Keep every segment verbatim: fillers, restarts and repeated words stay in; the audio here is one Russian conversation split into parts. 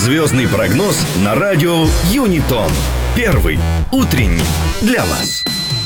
Звездный прогноз на радио Юнитон. Первый утренний для вас.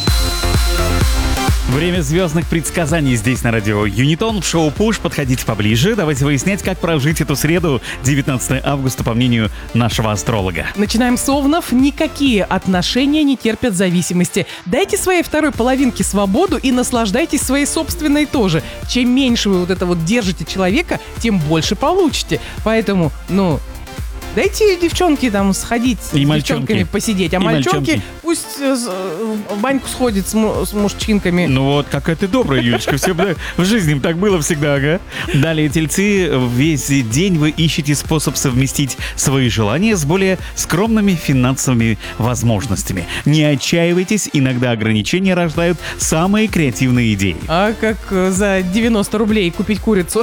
Время звездных предсказаний здесь на радио Юнитон в шоу «Пуш». Подходите поближе. Давайте выяснять, как прожить эту среду, девятнадцатого августа, по мнению нашего астролога. Начинаем с овнов. Никакие отношения не терпят зависимости. Дайте своей второй половинке свободу и наслаждайтесь своей собственной тоже. Чем меньше вы вот это вот держите человека, тем больше получите. Поэтому, ну... Дайте девчонке там сходить с И девчонками мальчонки. посидеть, а И мальчонки мальчонки. пусть э, с- э, в баньку сходит с, му- с мужчинками. Ну вот, какая ты добрая, Юлечка. Все в жизни так было всегда, ага. Далее, тельцы, весь день вы ищете способ совместить свои желания с более скромными финансовыми возможностями. Не отчаивайтесь, иногда ограничения рождают самые креативные идеи. А как э, за девяносто рублей купить курицу?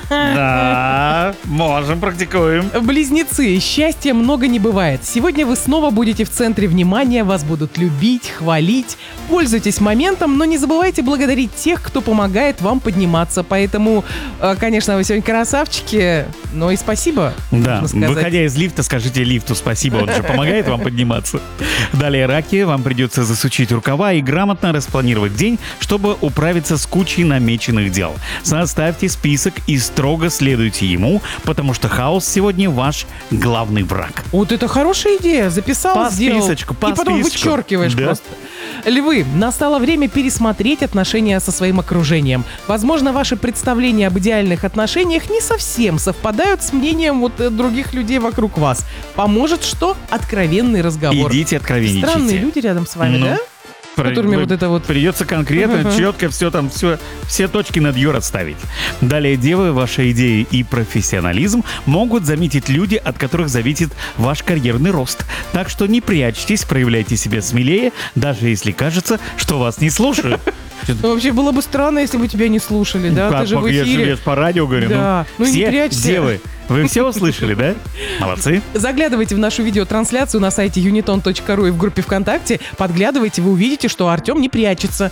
Да, можем, практикуем. Близнецы, счастья много не бывает. Сегодня вы снова будете в центре внимания, вас будут любить, хвалить. Пользуйтесь моментом, но не забывайте благодарить тех, кто помогает вам подниматься. Поэтому, э, конечно, вы сегодня красавчики, но и спасибо. Да, нужно сказать. выходя из лифта, скажите лифту спасибо, он же помогает вам подниматься. Далее, раки, вам придется засучить рукава и грамотно распланировать день, чтобы управиться с кучей намеченных дел. Составьте список и строго следуйте ему, потому что хаос сегодня ваш главный враг. Вот это хорошая идея. Записал, По сделал. списочку, по и потом списочку. вычеркиваешь Да. просто. Львы, настало время пересмотреть отношения со своим окружением. Возможно, ваши представления об идеальных отношениях не совсем совпадают с мнением вот э, других людей вокруг вас. Поможет что? Откровенный разговор. Идите откровенничайте. Странные люди рядом с вами, Ну, да? Про- которыми вот это вот- Придется конкретно, Мгм. четко все там, все, все точки над «ё» расставить. Далее, девы, ваши идеи и профессионализм могут заметить люди, от которых зависит ваш карьерный рост. Так что не прячьтесь, проявляйте себя смелее, даже если кажется, что вас не слушают. Ну, вообще было бы странно, если бы тебя не слушали, да? Как Ты же в могу, я же эфире. я по радио говорю. Да. Ну, не все прячься. девы, вы все услышали, да? Молодцы. Заглядывайте в нашу видеотрансляцию на сайте юнитон точка ру и в группе ВКонтакте. Подглядывайте, вы увидите, что Артем не прячется.